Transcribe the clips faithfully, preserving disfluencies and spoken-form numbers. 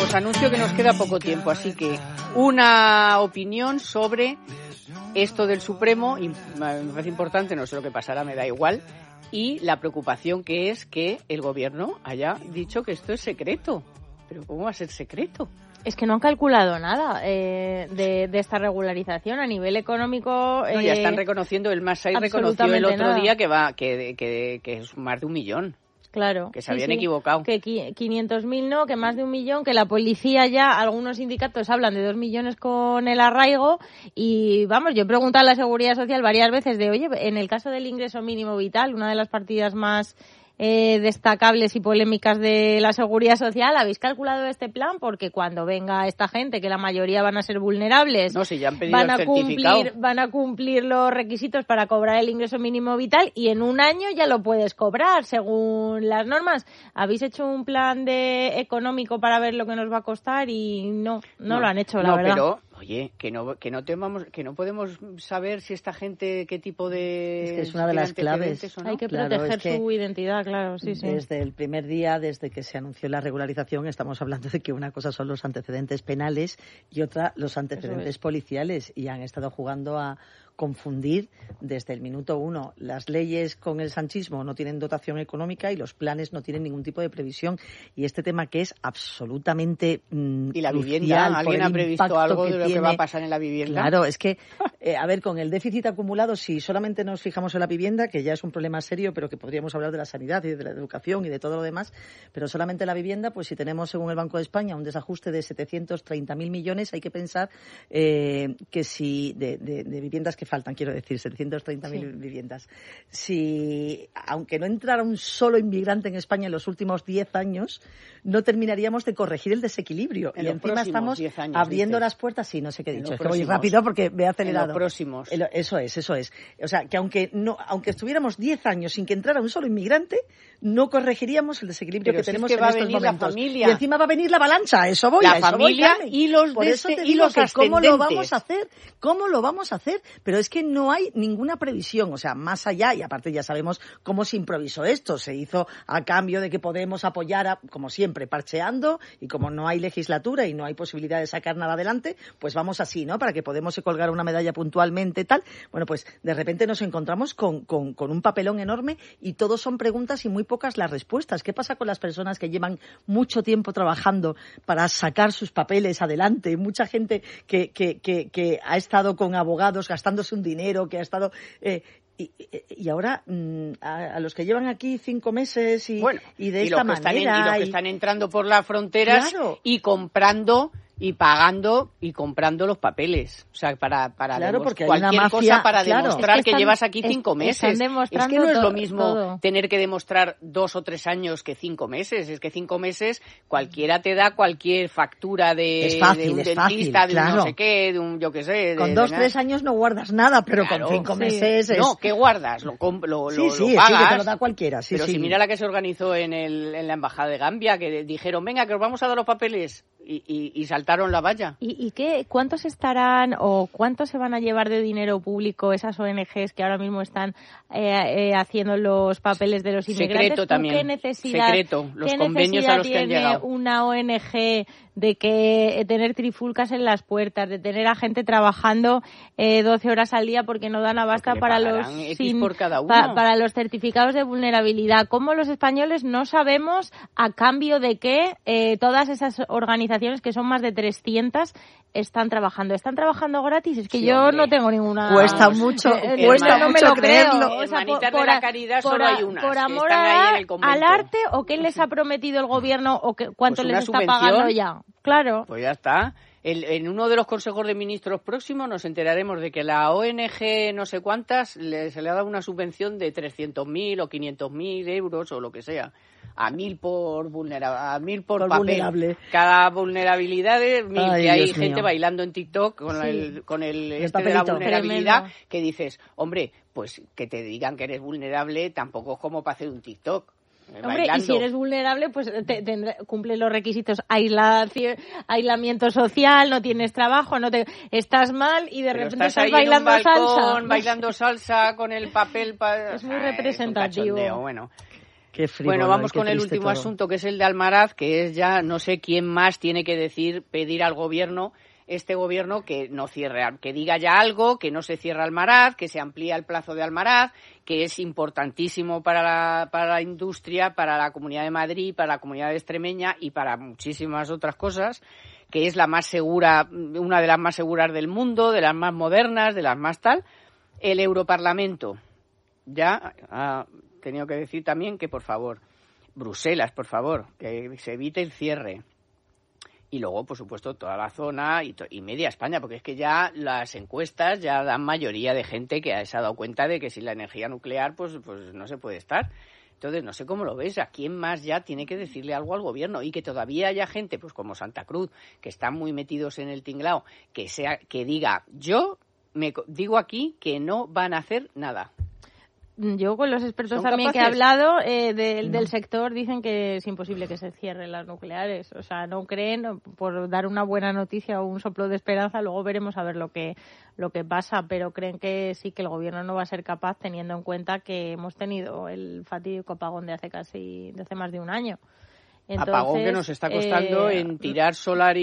os anuncio que nos queda poco tiempo, así que una opinión sobre esto del Supremo, y me parece importante, no sé lo que pasará, me da igual, y la preocupación que es que el gobierno haya dicho que esto es secreto. ¿Pero cómo va a ser secreto? Es que no han calculado nada eh, de, de esta regularización a nivel económico. Eh, no, ya están reconociendo, el Masai reconoció el otro nada. día que va que, que, que es más de un millón. Claro. Que se sí, habían sí. equivocado. Que quinientos mil no, que más de un millón, que la policía ya, algunos sindicatos hablan de dos millones con el arraigo y vamos, yo he preguntado a la Seguridad Social varias veces de, oye, en el caso del ingreso mínimo vital, una de las partidas más eh, destacables y polémicas de la Seguridad Social, ¿habéis calculado este plan? Porque cuando venga esta gente, que la mayoría van a ser vulnerables, no, si ya han pedido van a el certificado. cumplir, van a cumplir los requisitos para cobrar el ingreso mínimo vital y en un año ya lo puedes cobrar según las normas. ¿Habéis hecho un plan de económico para ver lo que nos va a costar? Y no, no, no lo han hecho, la no, verdad. Pero, oye, que no, que no temamos, que no podemos saber si esta gente qué tipo de es que es una de las claves. ¿no? Hay que claro, proteger es que su identidad, claro, sí, sí. Desde el primer día, desde que se anunció la regularización, estamos hablando de que una cosa son los antecedentes penales y otra los antecedentes es. policiales, y han estado jugando a confundir desde el minuto uno. Las leyes con el sanchismo no tienen dotación económica y los planes no tienen ningún tipo de previsión. Y este tema que es absolutamente mm, ¿Y la vivienda? ¿Alguien ha previsto algo de lo tiene? que va a pasar en la vivienda? Claro, es que, eh, a ver, con el déficit acumulado, si solamente nos fijamos en la vivienda, que ya es un problema serio, pero que podríamos hablar de la sanidad y de la educación y de todo lo demás, pero solamente la vivienda, pues si tenemos, según el Banco de España, un desajuste de setecientos treinta mil millones, hay que pensar eh, que si de, de, de viviendas que faltan, quiero decir, setecientos treinta mil sí. viviendas. Si, aunque no entrara un solo inmigrante en España en los últimos diez años, no terminaríamos de corregir el desequilibrio. En y encima estamos años, abriendo dices. las puertas, sí, no sé qué he dicho, es que próximos, voy rápido porque me he acelerado. En los próximos. Eso es, eso es. O sea, que aunque no, aunque estuviéramos diez años sin que entrara un solo inmigrante, no corregiríamos el desequilibrio Pero que si tenemos es que en va estos a venir momentos. La familia. Y encima va a venir la avalancha, a eso voy, la a eso familia voy, y los Por de eso este, te y digo los que ascendentes. ¿cómo lo vamos a hacer? ¿Cómo lo vamos a hacer? Pero es que no hay ninguna previsión, o sea, más allá, y aparte ya sabemos cómo se improvisó esto, se hizo a cambio de que Podemos apoyara, como siempre, parcheando, y como no hay legislatura y no hay posibilidad de sacar nada adelante, pues vamos así, ¿no? Para que Podemos se colgara una medalla puntualmente, tal. Bueno, pues de repente nos encontramos con, con, con un papelón enorme y todos son preguntas y muy pocas las respuestas. ¿Qué pasa con las personas que llevan mucho tiempo trabajando para sacar sus papeles adelante? Mucha gente que, que, que, que ha estado con abogados gastándose un dinero, que ha estado... Eh, Y, y ahora mmm, a, a los que llevan aquí cinco meses y, bueno, y de y esta los que manera... Están en, y los que y... están entrando por las fronteras claro. y comprando y pagando y comprando los papeles. O sea, para, para claro, porque cualquier hay una mafia, cosa para claro. demostrar es que, que están, llevas aquí es, cinco meses. Es que no es to- lo mismo todo. tener que demostrar dos o tres años que cinco meses. Es que cinco meses cualquiera te da cualquier factura de, es fácil, de un es dentista, fácil, de un claro. no sé qué, de un yo qué sé. Con de, dos, de tres años no guardas nada, pero claro, con cinco sí. meses es... No, ¿qué guardas? Lo, lo, sí, lo, sí, lo pagas. Sí, que te lo da cualquiera. Sí, pero sí. si mira la que se organizó en, el, en la Embajada de Gambia, que dijeron, venga, que os vamos a dar los papeles. Y, y, y saltaron la valla. ¿Y, y qué, cuántos estarán o cuánto se van a llevar de dinero público esas O N Ges que ahora mismo están eh, eh, haciendo los papeles de los inmigrantes? Secreto también. ¿Qué necesidad, Secreto, los ¿qué convenios a los que han tiene llegado? Una O N Ge de que eh, tener trifulcas en las puertas, de tener a gente trabajando eh, doce horas al día porque no dan abasta para los sin, por cada uno. Pa, para los certificados de vulnerabilidad? ¿Cómo los españoles no sabemos a cambio de qué eh, todas esas organizaciones que son más de trescientas están trabajando? ¿Están trabajando gratis? Es que sí, yo hombre. no tengo ninguna... Cuesta mucho, eh, cuesta no mucho me lo creerlo. creo. O sea, Hermanitas por, de la caridad por, solo hay unas, por amor que están ahí en el al convento. arte, ¿o qué les ha prometido el gobierno o qué, cuánto pues les está subvención, pagando ya? Claro. Pues ya está. El, en uno de los consejos de ministros próximos nos enteraremos de que la O N Ge no sé cuántas le, se le ha dado una subvención de trescientos mil o quinientos mil euros o lo que sea. A mil por vulnerable, a mil por, por papel. Vulnerable. Cada vulnerabilidad es mil. Ay, y hay Dios gente mío. bailando en TikTok con sí. el, con el, el este de la papelito. vulnerabilidad. Tremendo. Que dices, hombre, pues que te digan que eres vulnerable tampoco es como para hacer un TikTok. Hombre, bailando. y si eres vulnerable, pues te, te, cumple los requisitos aislación, aislamiento social, no tienes trabajo, no te estás mal y de Pero repente estás, estás ahí bailando en un balcón, salsa. bailando salsa con el papel. Pa... Es muy Ay, representativo. es un bueno. Qué frío, bueno, vamos qué con el triste último todo. asunto, que es el de Almaraz, que es ya no sé quién más tiene que decir, pedir al gobierno, este gobierno que no cierre, que diga ya algo, que no se cierra Almaraz, que se amplía el plazo de Almaraz, que es importantísimo para la, para la industria, para la Comunidad de Madrid, para la Comunidad extremeña y para muchísimas otras cosas, que es la más segura, una de las más seguras del mundo, de las más modernas, de las más tal. El Europarlamento ya ha tenido que decir también que, por favor, Bruselas, por favor, que se evite el cierre. Y luego, por supuesto, toda la zona y, to- y media España, porque es que ya las encuestas ya dan mayoría de gente que se ha dado cuenta de que sin la energía nuclear pues, pues no se puede estar. Entonces, no sé cómo lo ves, ¿a quién más ya tiene que decirle algo al gobierno? Y que todavía haya gente, pues como Santa Cruz, que están muy metidos en el tinglao, que, sea, que diga, yo me co- digo aquí que no van a hacer nada. Yo con los expertos ¿Son también capaces? que he hablado eh, de- No. del sector dicen que es imposible que se cierren las nucleares. O sea, no creen, por dar una buena noticia o un soplo de esperanza, luego veremos a ver lo que lo que pasa, pero creen que sí, que el gobierno no va a ser capaz, teniendo en cuenta que hemos tenido el fatídico apagón de hace casi, de hace más de un año. Entonces, Apagón que nos está costando eh, en tirar solar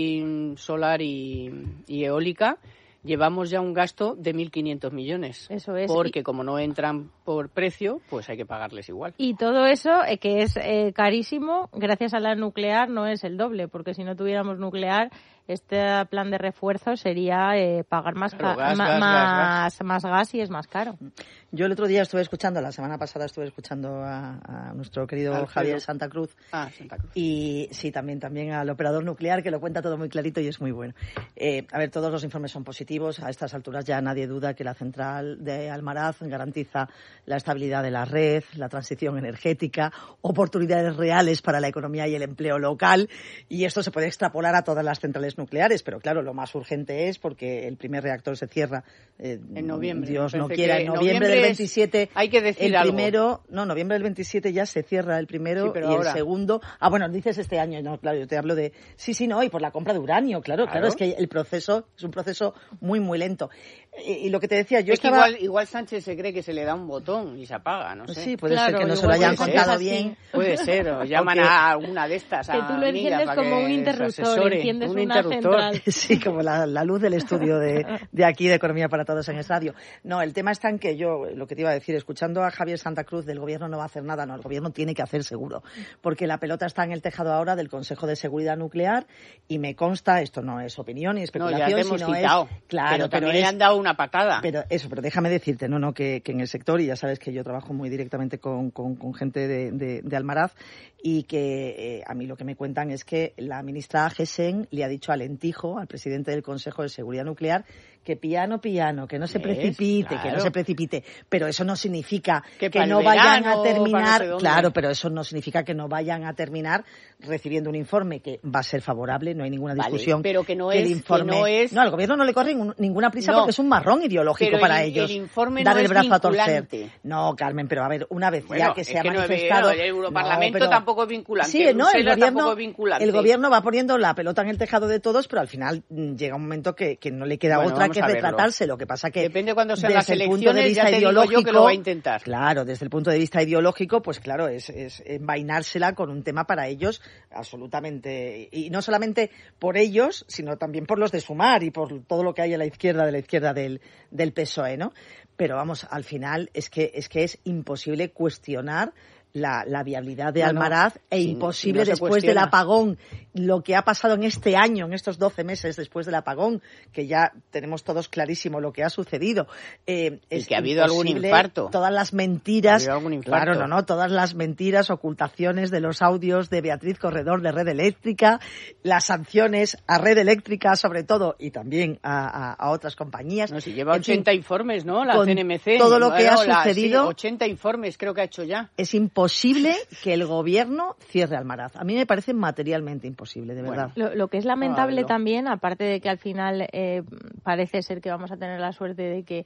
y solar y, y eólica. Llevamos ya un gasto de mil quinientos millones. Eso es. Porque como no entran por precio, pues hay que pagarles igual. Y todo eso, eh, que es eh, carísimo, gracias a la nuclear no es el doble, porque si no tuviéramos nuclear, este plan de refuerzo sería eh, pagar más, Claro, ca- gas, ma- gas, más, gas, gas. más gas y es más caro. Yo el otro día estuve escuchando, la semana pasada estuve escuchando a, a nuestro querido Alfredo. Javier Santa Cruz. Ah, Santa Cruz. Y sí, también, también al operador nuclear, que lo cuenta todo muy clarito y es muy bueno. Eh, a ver, todos los informes son positivos. A estas alturas ya nadie duda que la central de Almaraz garantiza la estabilidad de la red, la transición energética, oportunidades reales para la economía y el empleo local. Y esto se puede extrapolar a todas las centrales nucleares. Pero claro, lo más urgente es porque el primer reactor se cierra eh, En noviembre. Dios Me no parece quiera, que en noviembre noviembre del es- veintisiete. hay que decir el algo. primero, no, noviembre del veintisiete ya se cierra el primero Sí, pero y ahora. el segundo. Ah, bueno, dices este año, no, claro, yo te hablo de. Sí, sí, no, y por la compra de uranio, claro, claro, Claro. es que el proceso es un proceso muy, muy lento. Y, y lo que te decía, yo es que estaba. igual, igual Sánchez se cree que se le da un botón y se apaga, no sé. Sí, puede Claro, ser que no se lo igual hayan puede ser contado así. bien. Puede ser, o llaman O que- a alguna de estas. Que tú lo amigas enciendes para como que un se interruptor, asesore. enciendes Un una interruptor. central. Sí, como la, la luz del estudio de, de aquí, de Economía para Todos en el radio. No, el tema está en que yo, lo que te iba a decir, escuchando a Javier Santa Cruz, del gobierno no va a hacer nada, no, el gobierno tiene que hacer seguro, porque la pelota está en el tejado ahora del Consejo de Seguridad Nuclear y me consta, esto no es opinión ni No, especulación, ya te hemos sino citado. es, claro, pero también es, le han dado una patada. Pero eso, pero déjame decirte, no, no, que, que en el sector, y ya sabes que yo trabajo muy directamente con, con, con gente de, de, de Almaraz, y que eh, a mí lo que me cuentan es que la ministra Gesen le ha dicho a Lentijo, al presidente del Consejo de Seguridad Nuclear, que piano, piano, que no se ¿Ves? precipite, que no Claro. se precipite. Pero eso no significa Que que, para el no vayan verano, a para no terminar, sé dónde. claro, pero eso no significa que no vayan a terminar recibiendo un informe que va a ser favorable, no hay ninguna Vale, discusión. pero que no el es- que informe, no es- al gobierno no le corre ningún- ninguna prisa No. porque es un marrón ideológico Pero para el- ellos. el informe dar no el es brazo a torcer. vinculante. No, Carmen, pero a ver, una vez Bueno, ya que es se ha que no es- manifestado. no, el Europarlamento No, pero- tampoco es vinculante, Sí, no, el Bruselas gobierno, tampoco es vinculante. el gobierno va poniendo la pelota en el tejado de todos, pero al final mm, llega un momento que, que no le queda Bueno, otra vamos que a verlo. retratarse. Lo que pasa que Depende cuando sean las desde el punto de elecciones, vista ya te digo yo ideológico, que lo va a intentar. Claro, desde el punto de vista ideológico, pues claro, es, es envainársela con un tema para ellos absolutamente, y no solamente por ellos, sino también por los de Sumar y por todo lo que hay a la izquierda de la izquierda del, del P S O E, ¿no? Pero vamos, al final es que es que es imposible cuestionar la, la viabilidad de No, no. Almaraz e Sí, imposible no se después cuestiona. del apagón, lo que ha pasado en este año, en estos doce meses después del apagón, que ya tenemos todos clarísimo lo que ha sucedido. Eh, Y es que ha habido algún imposible, infarto. Todas las mentiras, Ha habido algún infarto. claro, no, no, todas las mentiras, ocultaciones de los audios de Beatriz Corredor de Red Eléctrica, las sanciones a Red Eléctrica sobre todo y también a, a, a otras compañías. No, si lleva En fin, ochenta informes, ¿no? La con C N M C. todo lo que Bueno, ha la- sucedido- sí, ochenta informes creo que ha hecho ya. es imposible que el gobierno cierre Almaraz. A mí me parece materialmente imposible, de verdad. Lo, lo que es lamentable Claro. también, aparte de que al final eh, parece ser que vamos a tener la suerte de que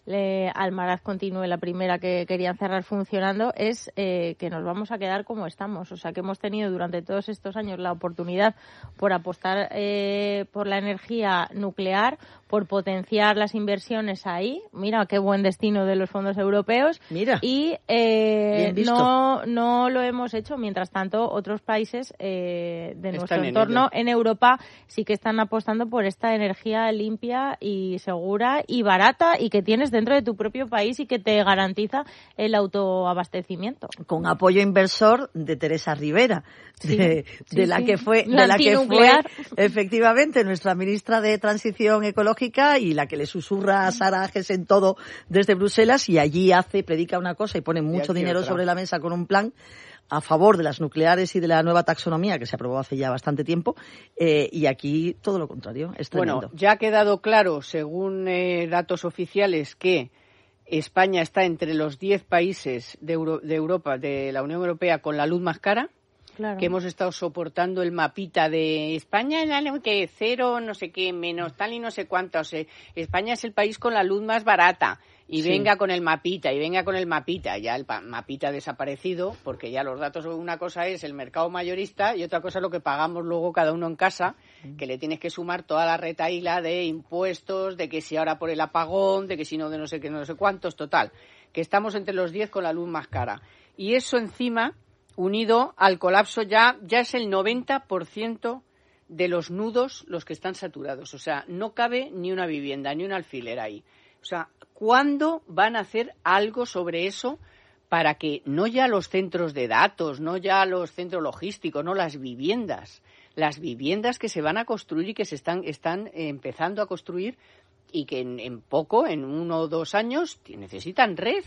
le, Almaraz continúe la primera que querían cerrar funcionando, es eh, que nos vamos a quedar como estamos. O sea, que hemos tenido durante todos estos años la oportunidad por apostar eh, por la energía nuclear, por potenciar las inversiones ahí. Mira, qué buen destino de los fondos europeos. Mira. Y eh, no, no lo hemos hecho. Mientras tanto, otros países eh, de nuestro entorno en Europa sí que están apostando por esta energía limpia y segura y barata y que tienes dentro de tu propio país y que te garantiza el autoabastecimiento. Con apoyo inversor de Teresa Rivera, sí, de, sí, de la sí. que fue, de la que fue efectivamente nuestra ministra de Transición Ecológica y la que le susurra a Sara Ages en todo desde Bruselas, y allí hace, predica una cosa y pone mucho dinero otra. sobre la mesa con un plan a favor de las nucleares y de la nueva taxonomía que se aprobó hace ya bastante tiempo, eh, y aquí todo lo contrario, es tremendo. Bueno, ya ha quedado claro, según eh, datos oficiales, que España está entre los diez países de, Euro, de Europa, de la Unión Europea, con la luz más cara. Claro. Que hemos estado soportando el mapita de España, que cero, no sé qué, menos tal y no sé cuánto. O sea, España es el país con la luz más barata. Y sí. venga con el mapita, y venga con el mapita. Ya el mapita ha desaparecido, porque ya los datos, una cosa es el mercado mayorista y otra cosa es lo que pagamos luego cada uno en casa, que le tienes que sumar toda la retahíla de impuestos, de que si ahora por el apagón, de que si no de no sé qué, no sé cuántos, total. Que estamos entre los diez con la luz más cara. Y eso encima, unido al colapso, ya, ya es el noventa por ciento de los nudos los que están saturados. O sea, no cabe ni una vivienda, ni un alfiler ahí. O sea, ¿cuándo van a hacer algo sobre eso para que no ya los centros de datos, no ya los centros logísticos, no las viviendas, las viviendas que se van a construir y que se están, están empezando a construir y que en, en poco, en uno o dos años, necesitan red?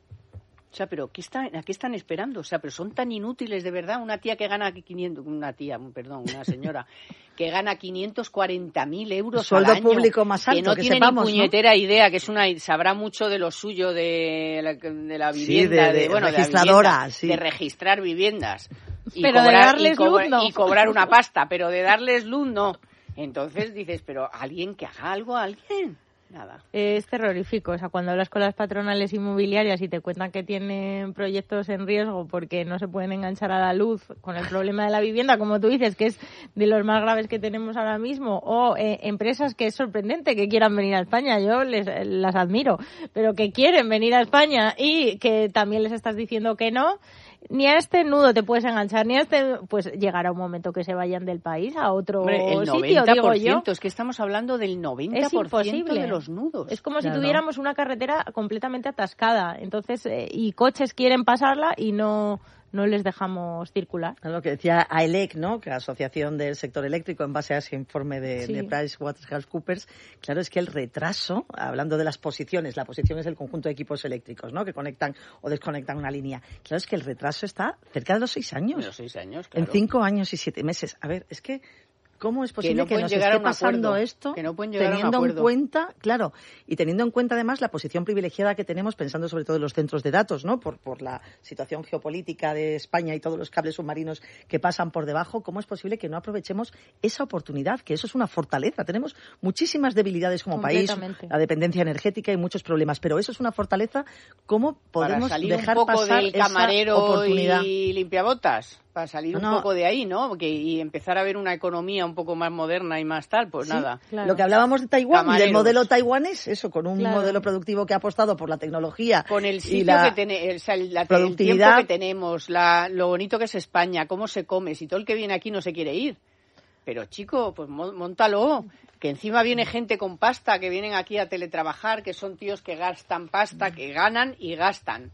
O sea, pero ¿qué están, ¿a qué están esperando? O sea, pero son tan inútiles de verdad. Una tía que gana quinientos, una tía, perdón, una señora que gana quinientos cuarenta mil euros sueldo al año, público más alto, que no que tiene sepamos, ni puñetera ¿no? idea, que es una, sabrá mucho de lo suyo de la, de la vivienda, sí, de, de, de, bueno, registradora, de, la vivienda, sí. de registrar viviendas y pero cobrar, de darles y, cobra, luz, no. y cobrar una pasta, pero de darles luz no. Entonces dices, pero alguien que haga algo a alguien. Nada. Es terrorífico, o sea, cuando hablas con las patronales inmobiliarias y te cuentan que tienen proyectos en riesgo porque no se pueden enganchar a la luz con el problema de la vivienda, como tú dices, que es de los más graves que tenemos ahora mismo, o eh, empresas que es sorprendente que quieran venir a España, yo les las admiro, pero que quieren venir a España y que también les estás diciendo que no, ni a este nudo te puedes enganchar, ni a este, pues llegará un momento que se vayan del país a otro Hombre, el sitio, noventa por ciento, digo yo. Es que estamos hablando del noventa por ciento de los nudos. Es como claro. si tuviéramos una carretera completamente atascada, entonces eh, y coches quieren pasarla y no no les dejamos circular. Lo que decía AELEC, ¿no? Que la Asociación del Sector Eléctrico, en base a ese informe de, sí. de PricewaterhouseCoopers, claro, es que el retraso, hablando de las posiciones, la posición es el conjunto de equipos eléctricos, ¿no? Que conectan o desconectan una línea. Claro, es que el retraso está cerca de los seis años. De los seis años, claro. En cinco años y siete meses. A ver, es que ¿cómo es posible que, no que nos esté pasando acuerdo, esto que no teniendo en cuenta, claro, y teniendo en cuenta además la posición privilegiada que tenemos, pensando sobre todo en los centros de datos, ¿no? Por, por la situación geopolítica de España y todos los cables submarinos que pasan por debajo, ¿cómo es posible que no aprovechemos esa oportunidad? Que eso es una fortaleza. Tenemos muchísimas debilidades como país, la dependencia energética y muchos problemas, pero eso es una fortaleza. ¿Cómo podemos Para salir dejar un poco pasar del esa camarero oportunidad? Y limpiabotas? Para salir no, un no. poco de ahí, ¿no? Porque, y empezar a ver una economía un poco más moderna y más tal, pues sí, nada. Claro. Lo que hablábamos de Taiwán Camareros. y del modelo taiwanés, eso, con un claro. modelo productivo que ha apostado por la tecnología. Con el sitio y la que tenemos, o sea, la, productividad. el tiempo que tenemos, la, lo bonito que es España, cómo se come, si todo el que viene aquí no se quiere ir. Pero chico, pues móntalo, que encima viene gente con pasta, que vienen aquí a teletrabajar, que son tíos que gastan pasta, que ganan y gastan.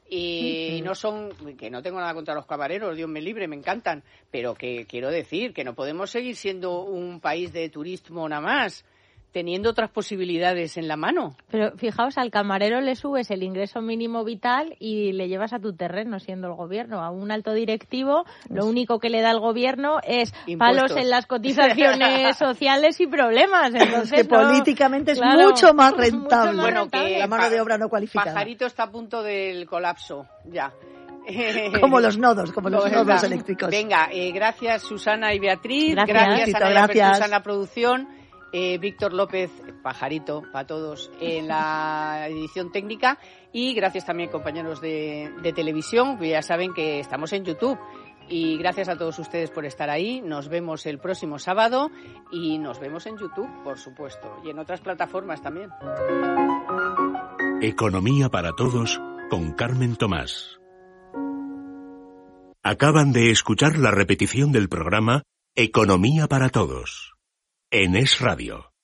Y no son, que no tengo nada contra los camareros, Dios me libre, me encantan, pero que quiero decir que no podemos seguir siendo un país de turismo nada más, teniendo otras posibilidades en la mano. Pero fijaos, al camarero le subes el ingreso mínimo vital y le llevas a tu terreno, siendo el gobierno. A un alto directivo, lo único que le da el gobierno es Impuestos. Palos en las cotizaciones sociales y problemas. Entonces, que no, políticamente es claro, mucho más rentable. mucho más Bueno, rentable. que la mano de obra no cualificada. Pajarito está a punto del colapso, ya. Como los nodos, como los Venga, nodos eléctricos. Venga, eh, gracias Susana y Beatriz, Gracias, gracias Tito, a Ana gracias. en la producción. eh, Víctor López, pajarito para todos, en la edición técnica, y gracias también, compañeros de, de televisión, que ya saben que estamos en YouTube. Y gracias a todos ustedes por estar ahí. Nos vemos el próximo sábado y nos vemos en YouTube, por supuesto, y en otras plataformas también. Economía para todos con Carmen Tomás. Acaban de escuchar la repetición del programa Economía para todos en Es Radio.